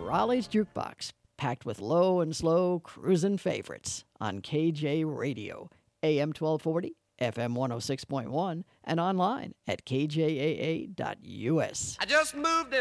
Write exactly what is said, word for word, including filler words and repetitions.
Raleigh's Jukebox, packed with low and slow cruisin' favorites on K J Radio, A M twelve forty, F M one oh six point one, and online at K J A A dot U S. I just moved